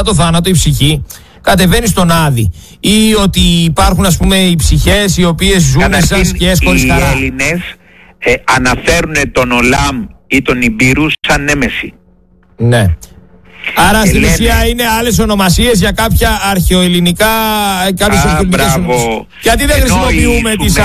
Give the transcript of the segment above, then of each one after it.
το θάνατο η ψυχή κατεβαίνει στον Άδη, ή ότι υπάρχουν, ας πούμε, οι ψυχές οι οποίες ζουν σαν σκιές χωρίς χαρά. Οι Έλληνες αναφέρουν τον Ολάμ ή τον Ιμπύρου σαν νέμεση. Ναι. Άρα στην ουσία είναι άλλες ονομασίες για κάποια αρχαιοελληνικά, κάποιες αρχαιοελληνικές ονομασίες. Γιατί δεν χρησιμοποιούμε τις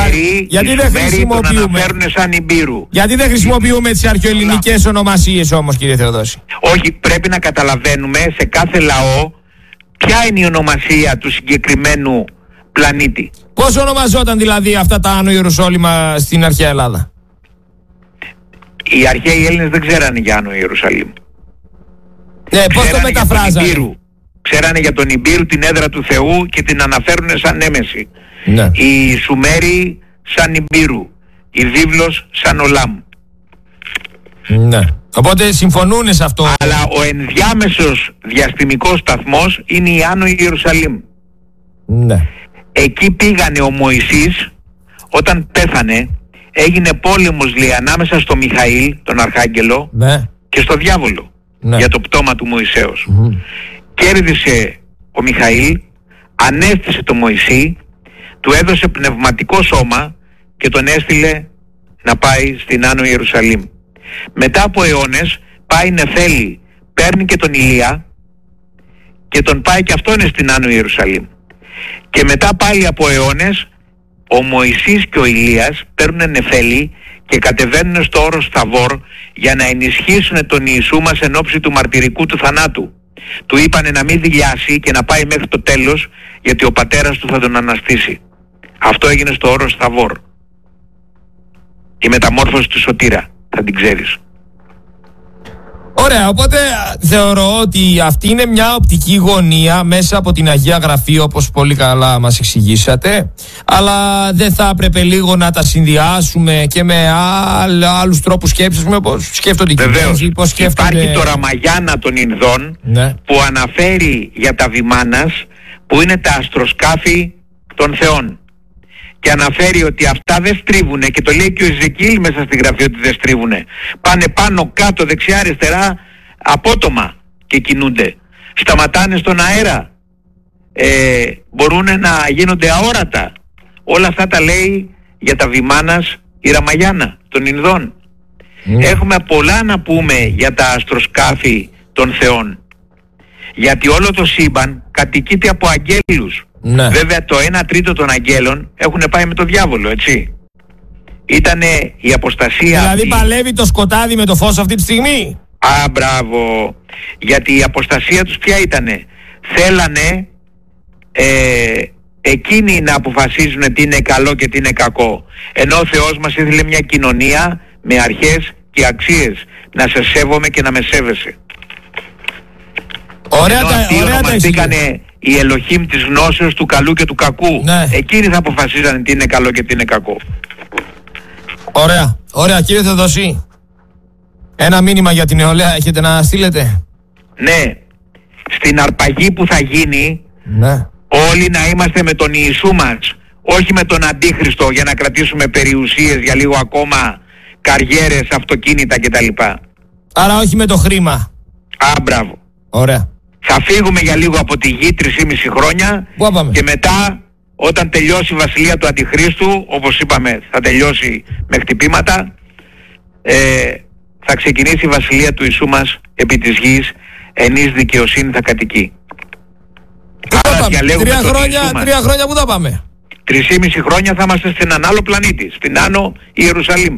Γιατί δεν χρησιμοποιούμε τις αρχαιοελληνικές ονομασίες όμως, κύριε Θεοδόση? Όχι, πρέπει να καταλαβαίνουμε σε κάθε λαό ποια είναι η ονομασία του συγκεκριμένου πλανήτη. Πώς ονομαζόταν δηλαδή αυτά τα Άνω Ιερουσάλημα στην αρχαία Ελλάδα? Οι αρχαίοι Έλληνες δεν ξέρανε για Άνω Ιερουσαλήμ. Ναι, πώς το μεταφράζανε? Ξέρανε για τον Ιμπύρου, την έδρα του Θεού, και την αναφέρουν σαν νέμεση. Ναι. Οι Σουμέροι σαν Ιμπύρου, η Βίβλος σαν Ολάμ. Ναι. Οπότε συμφωνούν σε αυτό. Αλλά ο ενδιάμεσος διαστημικός σταθμός είναι η Άνω Ιερουσαλήμ. Ναι. Εκεί πήγανε ο Μωυσής όταν πέθανε. Έγινε πόλεμος, λέει, ανάμεσα στο Μιχαήλ, τον Αρχάγγελο, ναι, και στο διάβολο, ναι, για το πτώμα του Μωυσέως. Κέρδισε ο Μιχαήλ, ανέστησε το Μωυσή, του έδωσε πνευματικό σώμα και τον έστειλε να πάει στην Άνω Ιερουσαλήμ. Μετά από αιώνες πάει Νεφέλη, παίρνει και τον Ηλία και τον πάει και αυτόν στην Άνω Ιερουσαλήμ. Και μετά πάλι από αιώνες ο Μωυσής και ο Ηλίας παίρνουν Νεφέλη και κατεβαίνουν στο όρος Θαβόρ για να ενισχύσουν τον Ιησού μας εν ώψη του μαρτυρικού του θανάτου. Του είπανε να μην δειλιάσει και να πάει μέχρι το τέλος, γιατί ο πατέρας του θα τον αναστήσει. Αυτό έγινε στο όρος Θαβόρ. Η μεταμόρφωση του Σωτήρα, θα την ξέρεις. Ωραία, οπότε θεωρώ ότι αυτή είναι μια οπτική γωνία μέσα από την Αγία Γραφή, όπως πολύ καλά μας εξηγήσατε, αλλά δεν θα έπρεπε λίγο να τα συνδυάσουμε και με άλλους τρόπους σκέψης, όπως σκέφτονται οι Κινέζοι, πώς σκέφτονται... Υπάρχει το Ραμαγιάνα των Ινδών, ναι, που αναφέρει για τα Βιμάνας, που είναι τα αστροσκάφη των θεών. Και αναφέρει ότι αυτά δεν στρίβουνε, και το λέει και ο Εζεκίλ μέσα στη γραφή ότι δεν στρίβουνε. Πάνε πάνω, κάτω, δεξιά, αριστερά, απότομα και κινούνται. Σταματάνε στον αέρα. Μπορούν να γίνονται αόρατα. Όλα αυτά τα λέει για τα Βιμάνας η Ραμαγιάνα των Ινδών. Έχουμε πολλά να πούμε για τα αστροσκάφη των θεών. Γιατί όλο το σύμπαν κατοικείται από αγγέλους. Ναι. Βέβαια το 1/3 των αγγέλων έχουν πάει με το διάβολο, έτσι. Ήτανε η αποστασία. Δηλαδή παλεύει το σκοτάδι με το φως αυτή τη στιγμή. Μπράβο. Γιατί η αποστασία τους ποια ήτανε? Θέλανε εκείνοι να αποφασίζουν τι είναι καλό και τι είναι κακό. Ενώ ο Θεός μας ήθελε μια κοινωνία με αρχές και αξίες. Να σε σέβομαι και να με σέβεσαι. Ωραία τα εισήγανε η Ελοχήμ της γνώσεως του καλού και του κακού. Ναι. Εκείνοι θα αποφασίζανε τι είναι καλό και τι είναι κακό. Ωραία. Ωραία, κύριε Θεοδοσή. Ένα μήνυμα για την νεολαία έχετε να στείλετε? Ναι. Στην αρπαγή που θα γίνει, ναι, όλοι να είμαστε με τον Ιησού μας, όχι με τον Αντίχριστο, για να κρατήσουμε περιουσίες για λίγο ακόμα, καριέρες, αυτοκίνητα κτλ. Άρα όχι με το χρήμα. Μπράβο. Ωραία. Θα φύγουμε για λίγο από τη γη 3,5 χρόνια και μετά, όταν τελειώσει η βασιλεία του Αντιχρίστου, όπως είπαμε θα τελειώσει με χτυπήματα, θα ξεκινήσει η βασιλεία του Ιησού μας επί της γης, εν εις δικαιοσύνη θα κατοικεί. Άρα διαλέγουμε 3 χρόνια που θα πάμε? 3,5 χρόνια θα είμαστε στην άλλο πλανήτη, στην Άνω Ιερουσαλήμ.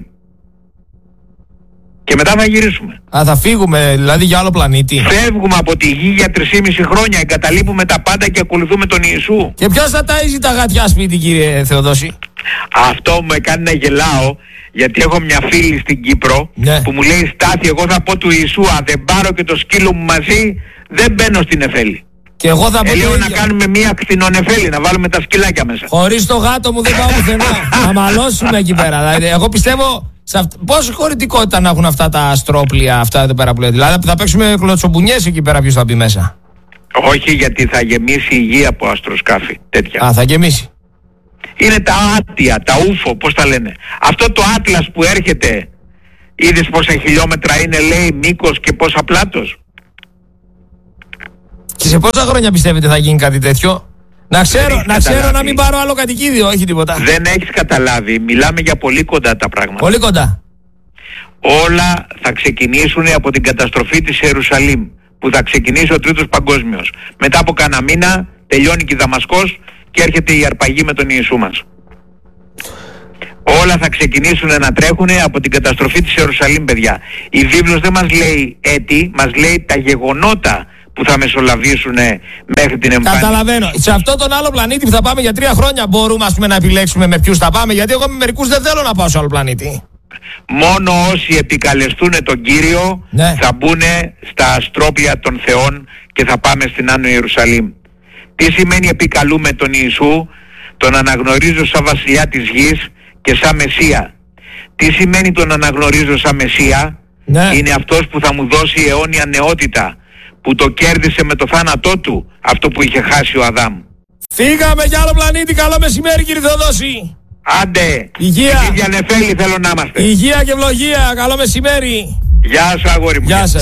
Και μετά θα γυρίσουμε. Θα φύγουμε δηλαδή για άλλο πλανήτη? Φεύγουμε από τη γη για 3,5 χρόνια, εγκαταλείπουμε τα πάντα και ακολουθούμε τον Ιησού. Και ποιος θα ταΐζει τα γατιά σπίτι, κύριε Θεοδόση? Αυτό μου έκανε να γελάω, γιατί έχω μια φίλη στην Κύπρο, ναι, που μου λέει Στάθη, εγώ θα πω του Ιησού, αν δεν πάρω και το σκύλο μου μαζί, δεν μπαίνω στην Νεφέλη. Και εγώ θα πω λέω να κάνουμε μια κτηνονεφέλη, να βάλουμε τα σκυλάκια μέσα. Χωρίς το γάτο μου δεν πάω πουθενά. Να μαλώσουμε εκεί πέρα. Δηλαδή, εγώ πιστεύω. Πόση χωρητικότητα να έχουν αυτά τα αστρόπλια, αυτά εδώ πέρα που λέτε? Δηλαδή θα παίξουμε κλωτσομπουνιές εκεί πέρα, ποιος θα μπει μέσα? Όχι, γιατί θα γεμίσει η γη από αστροσκάφη τέτοια. Θα γεμίσει. Είναι τα άτια, τα ούφο, πώς τα λένε. Αυτό το άτλας που έρχεται, είδες πόσα χιλιόμετρα είναι, λέει, μήκος και πόσα πλάτος? Και σε πόσα χρόνια πιστεύετε θα γίνει κάτι τέτοιο? Να ξέρω να μην πάρω άλλο κατοικίδιο, όχι τίποτα. Δεν έχεις καταλάβει. Μιλάμε για πολύ κοντά τα πράγματα. Πολύ κοντά. Όλα θα ξεκινήσουν από την καταστροφή της Ιερουσαλήμ, που θα ξεκινήσει ο Τρίτος Παγκόσμιος. Μετά από κάνα μήνα τελειώνει και η Δαμασκός και έρχεται η αρπαγή με τον Ιησού μας. Όλα θα ξεκινήσουν να τρέχουν από την καταστροφή της Ιερουσαλήμ, παιδιά. Η βίβλος δεν μας λέει έτη, μας λέει τα γεγονότα που θα μεσολαβήσουν μέχρι την εμφάνιση. Καταλαβαίνω. Σε αυτόν τον άλλο πλανήτη που θα πάμε για 3 χρόνια μπορούμε, ας πούμε, να επιλέξουμε με ποιους θα πάμε, γιατί εγώ με μερικούς δεν θέλω να πάω σε άλλο πλανήτη. Μόνο όσοι επικαλεστούν τον Κύριο, ναι, θα μπουν στα αστρόπια των θεών και θα πάμε στην Άνω Ιερουσαλήμ. Τι σημαίνει επικαλούμε τον Ιησού? Τον αναγνωρίζω σαν βασιλιά της γης και σαν Μεσσία. Τι σημαίνει τον αναγνωρίζω σαν Μεσσία? Ναι. Είναι αυτός που θα μου δώσει αιώνια νεότητα, που το κέρδισε με το θάνατό του, αυτό που είχε χάσει ο Αδάμ. Φύγαμε για άλλο πλανήτη. Καλό μεσημέρι, κύριε Θεοδόση. Άντε, υγεία. Ίδια νεφέλη θέλω να είμαστε. Υγεία και ευλογία. Καλό μεσημέρι. Γεια σου, αγόρι μου. Γεια σας.